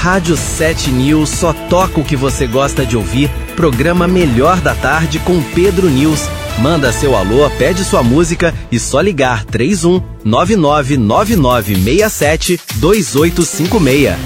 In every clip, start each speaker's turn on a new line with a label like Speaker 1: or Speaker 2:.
Speaker 1: Rádio 7 News só toca o que você gosta de ouvir. Programa Melhor da Tarde com Pedro News. Manda seu alô, pede sua música e só ligar 31 999967 2856.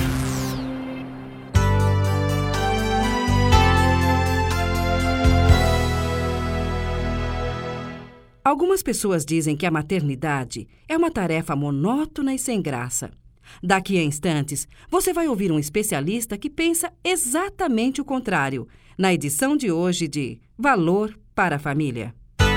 Speaker 2: Algumas pessoas dizem que a maternidade é uma tarefa monótona e sem graça. Daqui a instantes, você vai ouvir um especialista que pensa exatamente o contrário, na edição de hoje de Valor para a Família.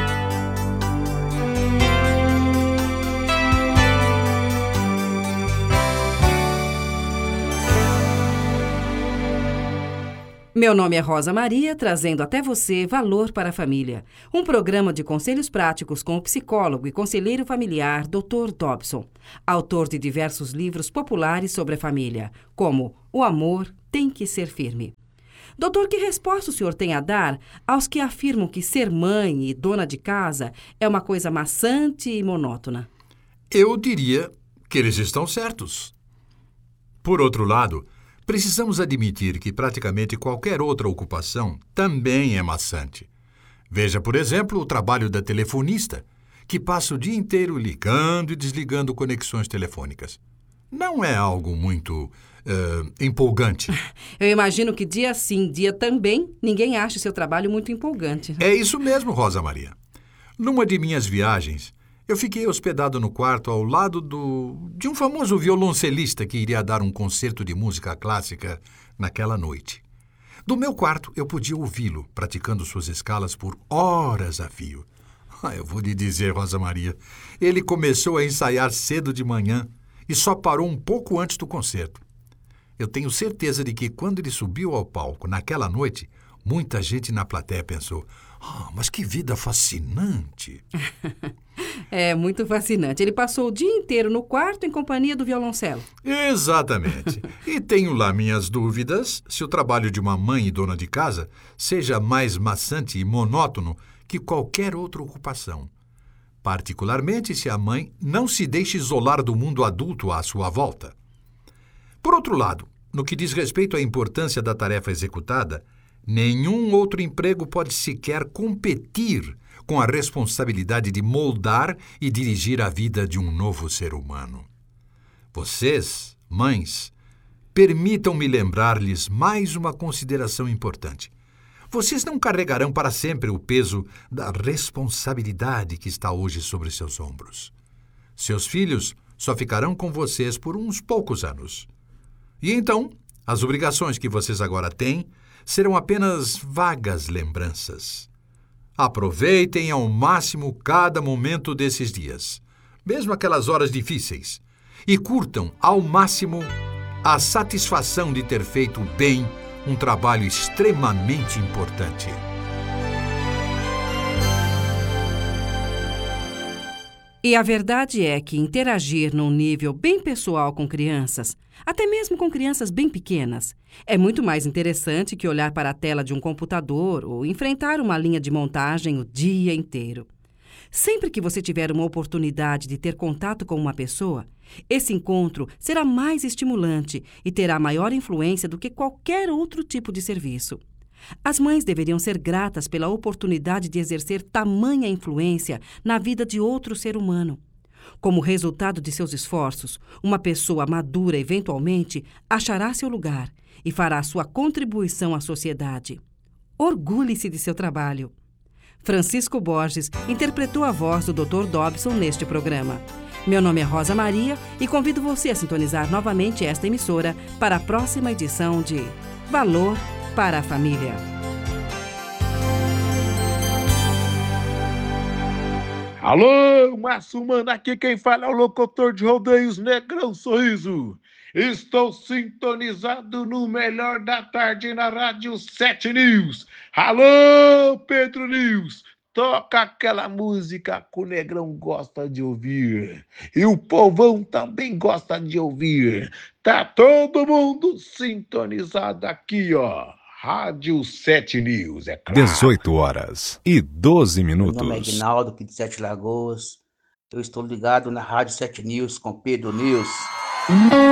Speaker 2: Meu nome é Rosa Maria, trazendo até você Valor para a Família, um programa de conselhos práticos com o psicólogo e conselheiro familiar Dr. Dobson, autor de diversos livros populares sobre a família, como O Amor Tem que Ser Firme. Doutor, que resposta o senhor tem a dar aos que afirmam que ser mãe e dona de casa é uma coisa maçante e monótona?
Speaker 3: Eu diria que eles estão certos. Por outro lado, precisamos admitir que praticamente qualquer outra ocupação também é maçante. Veja, por exemplo, o trabalho da telefonista, que passa o dia inteiro ligando e desligando conexões telefônicas. Não é algo muito empolgante.
Speaker 2: Eu imagino que dia sim, dia também, ninguém acha seu trabalho muito empolgante.
Speaker 3: É isso mesmo, Rosa Maria. Numa de minhas viagens, eu fiquei hospedado no quarto ao lado de um famoso violoncelista que iria dar um concerto de música clássica naquela noite. Do meu quarto, eu podia ouvi-lo praticando suas escalas por horas a fio. Eu vou lhe dizer, Rosa Maria, ele começou a ensaiar cedo de manhã e só parou um pouco antes do concerto. Eu tenho certeza de que quando ele subiu ao palco naquela noite, muita gente na plateia pensou: mas que vida fascinante!
Speaker 2: É muito fascinante. Ele passou o dia inteiro no quarto em companhia do violoncelo.
Speaker 3: Exatamente. E tenho lá minhas dúvidas se o trabalho de uma mãe e dona de casa seja mais maçante e monótono que qualquer outra ocupação. Particularmente se a mãe não se deixa isolar do mundo adulto à sua volta. Por outro lado, no que diz respeito à importância da tarefa executada, nenhum outro emprego pode sequer competir com a responsabilidade de moldar e dirigir a vida de um novo ser humano. Vocês, mães, permitam-me lembrar-lhes mais uma consideração importante. Vocês não carregarão para sempre o peso da responsabilidade que está hoje sobre seus ombros. Seus filhos só ficarão com vocês por uns poucos anos. E então, as obrigações que vocês agora têm serão apenas vagas lembranças. Aproveitem ao máximo cada momento desses dias, mesmo aquelas horas difíceis, e curtam ao máximo a satisfação de ter feito bem um trabalho extremamente importante.
Speaker 2: E a verdade é que interagir num nível bem pessoal com crianças, até mesmo com crianças bem pequenas, é muito mais interessante que olhar para a tela de um computador ou enfrentar uma linha de montagem o dia inteiro. Sempre que você tiver uma oportunidade de ter contato com uma pessoa, esse encontro será mais estimulante e terá maior influência do que qualquer outro tipo de serviço. As mães deveriam ser gratas pela oportunidade de exercer tamanha influência na vida de outro ser humano. Como resultado de seus esforços, uma pessoa madura eventualmente achará seu lugar e fará sua contribuição à sociedade. Orgulhe-se de seu trabalho. Francisco Borges interpretou a voz do Dr. Dobson neste programa. Meu nome é Rosa Maria e convido você a sintonizar novamente esta emissora para a próxima edição de Valor para a Família.
Speaker 4: Alô, Márcio Mano, aqui quem fala é o locutor de rodeios Negrão Sorriso. Estou sintonizado no Melhor da Tarde na Rádio 7 News. Alô, Pedro News, toca aquela música que o Negrão gosta de ouvir. E o povão também gosta de ouvir. Tá todo mundo sintonizado aqui, ó. Rádio 7 News, é claro.
Speaker 5: 18h12.
Speaker 6: Meu nome é Aguinaldo, aqui de Sete Lagoas. Eu estou ligado na Rádio 7 News com Pedro News.